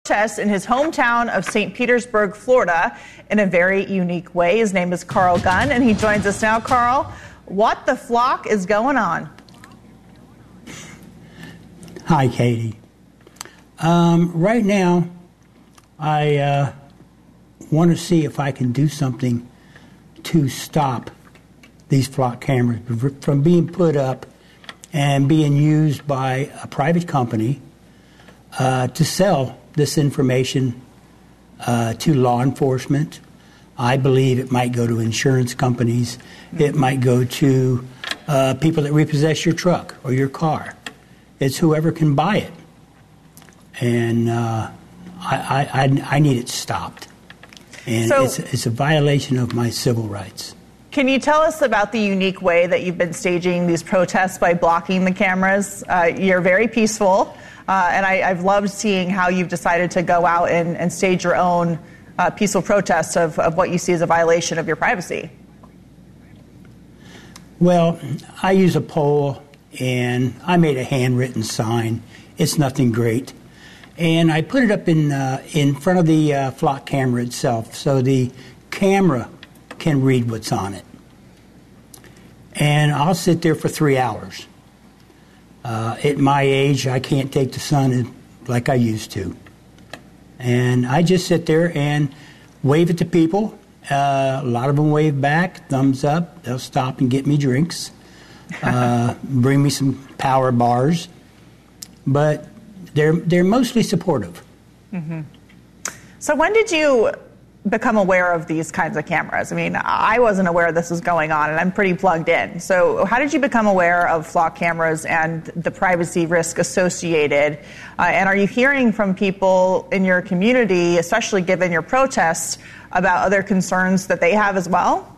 protests in his hometown of St. Petersburg, Florida, in a very unique way. His name is Carl Gunn, and he joins us now. Carl, what the flock is going on? Hi, Katie. Right now, I want to see if I can do something to stop these flock cameras from being put up and being used by a private company to sell this information to law enforcement. I believe it might go to insurance companies. It might go to people that repossess your truck or your car. It's whoever can buy it. And I need it stopped. And so, it's a violation of my civil rights. Can you tell us about the unique way that you've been staging these protests by blocking the cameras? You're very peaceful, and I've loved seeing how you've decided to go out and stage your own peaceful protests of what you see as a violation of your privacy. Well, I use a pole, and I made a handwritten sign. It's nothing great. And I put it up in front of the flock camera itself so the camera can read what's on it. And I'll sit there for 3 hours. At my age, I can't take the sun like I used to. And I just sit there and wave at the people. A lot of them wave back, thumbs up. They'll stop and get me drinks, bring me some power bars. But they're mostly supportive. Mm-hmm. So when did you become aware of these kinds of cameras? I mean, I wasn't aware this was going on, and I'm pretty plugged in. So how did you become aware of flock cameras and the privacy risk associated? And are you hearing from people in your community, especially given your protests, about other concerns that they have as well?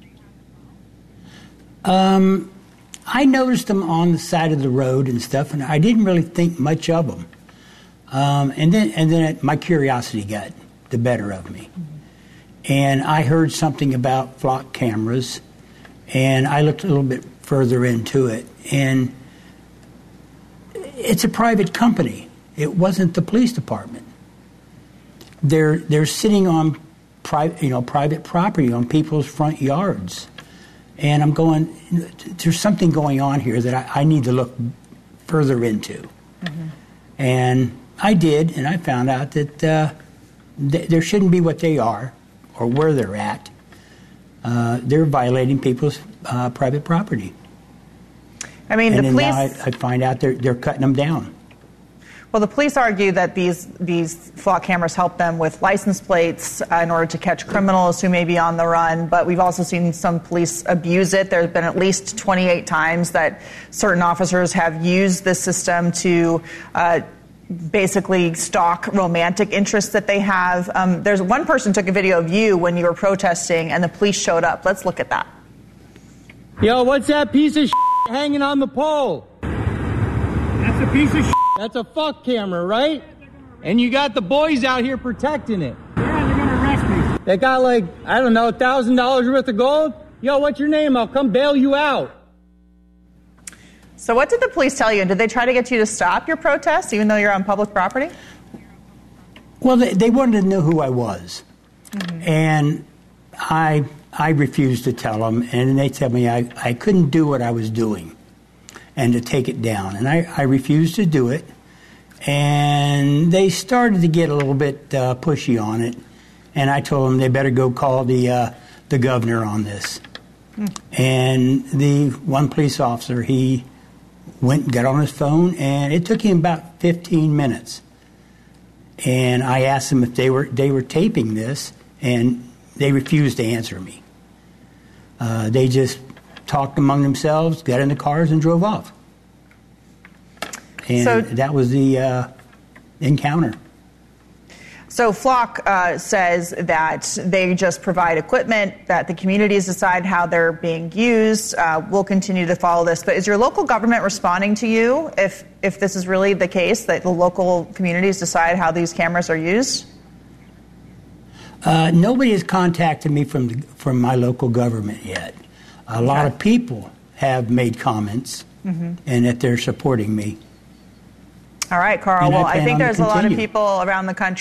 I noticed them on the side of the road and stuff, and I didn't really think much of them. And then my curiosity got the better of me. And I heard something about flock cameras, and I looked a little bit further into it. And it's a private company. It wasn't the police department. They're sitting on private property on people's front yards. And I'm going, there's something going on here that I need to look further into. Mm-hmm. And I did, and I found out that there shouldn't be what they are or where they're at. They're violating people's private property. I mean, and the police... now I find out they're cutting them down. Well, the police argue that these flock cameras help them with license plates in order to catch criminals who may be on the run, but we've also seen some police abuse it. There's been at least 28 times that certain officers have used this system to basically stalk romantic interests that they have. There's one person took a video of you when you were protesting, and the police showed up. Let's look at that. Yo, what's that piece of hanging on the pole? That's a piece of That's a fuck camera, right? And you got the boys out here protecting it. Yeah, they're gonna arrest me. They got like, I don't know, $1,000 worth of gold? Yo, what's your name? I'll come bail you out. So what did the police tell you? Did they try to get you to stop your protest, even though you're on public property? Well, they wanted to know who I was. Mm-hmm. And I refused to tell them, and they tell me I couldn't do what I was doing and to take it down. And I refused to do it. And they started to get a little bit pushy on it. And I told them they better go call the governor on this. And the one police officer, he went and got on his phone, and it took him about 15 minutes. And I asked them if they were taping this, and they refused to answer me. They just talked among themselves, got in the cars, and drove off. And so, that was the encounter. So Flock says that they just provide equipment, that the communities decide how they're being used. We'll continue to follow this. But is your local government responding to you if this is really the case, that the local communities decide how these cameras are used? Nobody has contacted me from my local government yet. A lot of people have made comments, and that they're supporting me. All right, Carl. Well, I think there's a lot of people around the country